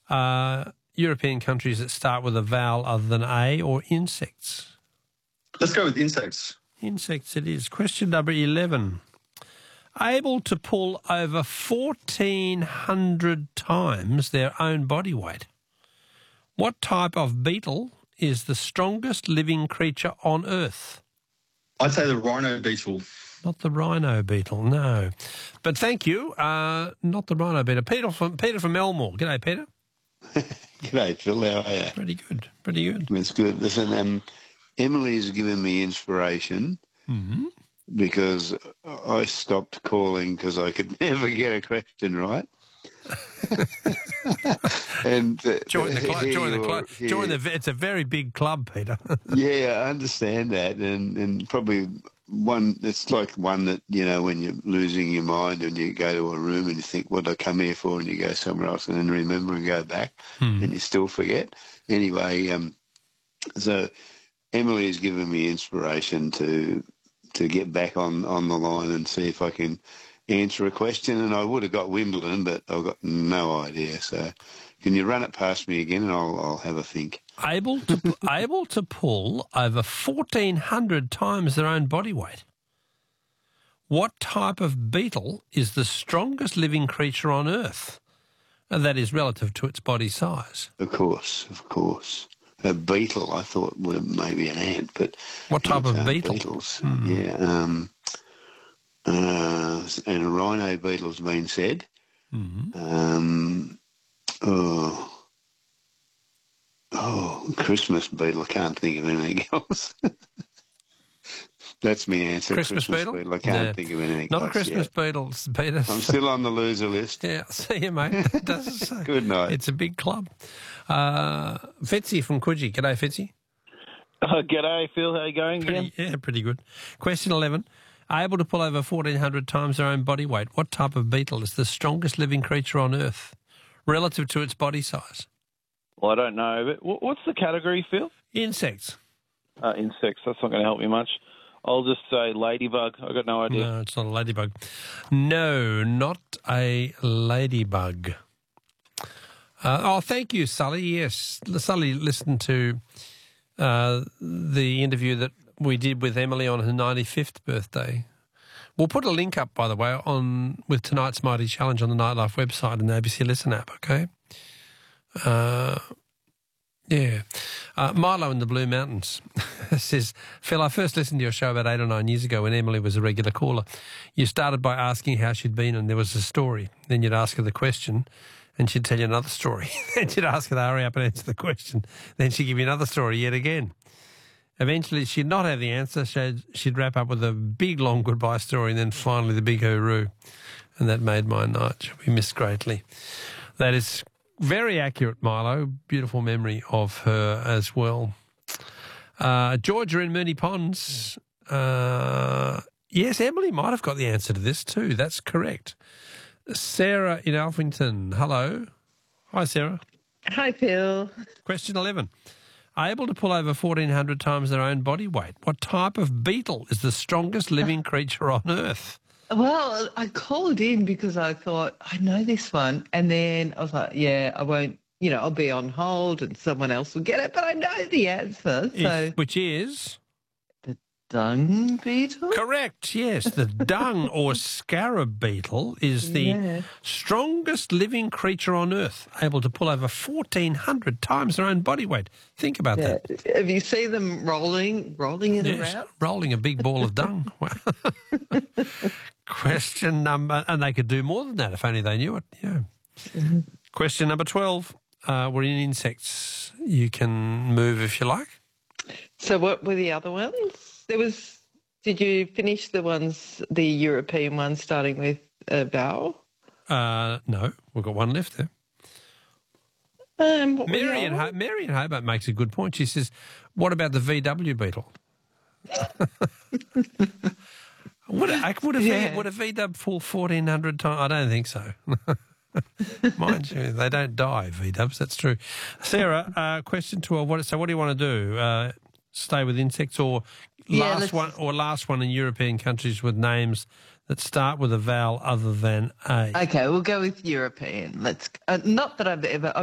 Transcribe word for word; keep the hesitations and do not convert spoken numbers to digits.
uh, European countries that start with a vowel other than A, or insects? Let's go with insects. Insects it is. Question number eleven. Able to pull over fourteen hundred times their own body weight. What type of beetle is the strongest living creature on Earth? I'd say the rhino beetle. Not the rhino beetle, no. But thank you. Uh, not the rhino beetle. Peter from Peter from Elmore. G'day, Peter. G'day, Phil. How are you? Pretty good. Pretty good. It's good. Listen, um, Emily's given me inspiration Mm-hmm. because I stopped calling because I could never get a question right. and uh, Join the club. Join the club. Yeah. Join the. It's a very big club, Peter. Yeah, I understand that, and and probably one. It's like one that, you know, when you're losing your mind and you go to a room and you think, "What did I come here for?" and you go somewhere else, and then remember and go back, Hmm. and you still forget. Anyway, um, so Emily has given me inspiration to to get back on on the line and see if I can answer a question, and I would have got Wimbledon, but I've got no idea. So can you run it past me again, and I'll, I'll have a think. Able to able to pull over fourteen hundred times their own body weight. What type of beetle is the strongest living creature on Earth? And that is relative to its body size. Of course, of course. A beetle, I thought, were maybe an ant, but What type of uh, beetle? Beetles, Hmm. yeah. Um, uh, and a rhino beetle's been said. Mm-hmm. Um, oh, oh, Christmas beetle. I can't think of anything else. That's my answer. Christmas, beetle? I can't No. think of anything Not else a Christmas yet. beetle, Peter. I'm still on the loser list. Yeah, see you, mate. It doesn't say. Good night. It's a big club. Uh, Fitzy from Coogee. G'day, Fitzy. Uh, g'day, Phil. How you going again? Pretty, yeah, pretty good. Question eleven. Able to pull over fourteen hundred times their own body weight. What type of beetle is the strongest living creature on Earth relative to its body size? Well, I don't know. But wh- what's the category, Phil? Insects. Uh, insects. That's not going to help me much. I'll just say ladybug. I've got no idea. No, it's not a ladybug. No, not a ladybug. Uh, oh, thank you, Sully. Yes, Sully listened to uh, the interview that we did with Emily on her ninety-fifth birthday. We'll put a link up, by the way, on with tonight's Mighty Challenge on the Nightlife website and the A B C Listen app, okay? Uh, yeah. Uh, Milo in the Blue Mountains says, Phil, I first listened to your show about eight or nine years ago when Emily was a regular caller. You started by asking how she'd been and there was a story. Then you'd ask her the question and she'd tell you another story. Then you'd ask her to hurry up and answer the question. Then she'd give you another story yet again. Eventually, she'd not have the answer. She'd, she'd wrap up with a big, long goodbye story and then finally the big hooroo. And that made my night. She'll be missed greatly. That is very accurate, Milo. Beautiful memory of her as well. Uh, Georgia in Moonee Ponds. Uh, yes, Emily might have got the answer to this too. That's correct. Sarah in Alphington. Hello. Hi, Sarah. Hi, Phil. Question eleven. Able to pull over fourteen hundred times their own body weight. What type of beetle is the strongest living creature on Earth? Well, I called in because I thought, I know this one. And then I was like, yeah, I won't, you know, I'll be on hold and someone else will get it. But I know the answer. So If- which is? the dung beetle? Correct, yes. The dung or scarab beetle is the Yeah. strongest living creature on Earth, able to pull over fourteen hundred times their own body weight. Think about Yeah. that. Have you seen them rolling, rolling it Yes, around? rolling a big ball of dung. Wow. Question number, and they could do more than that if only they knew it. Yeah. Mm-hmm. Question number twelve. Uh, we're in insects. You can move if you like. So what were the other ones? There was, did you finish the ones, the European ones starting with a vowel? Uh, no, we've got one left there. Um, what were the Mary in, other Ho- Mary in Hobart makes a good point. She says, what about the V W beetle? would, a, would, a v, Yeah. would a V W pull fourteen hundred times? I don't think so. Mind you, they don't die, V Ws, that's true. Sarah, uh, question twelve. What, so what do you want to do? Uh, stay with insects or Yeah, last let's- one or last one in European countries with names that start with a vowel other than A? Okay, we'll go with European. Let's. Uh, not that I've ever.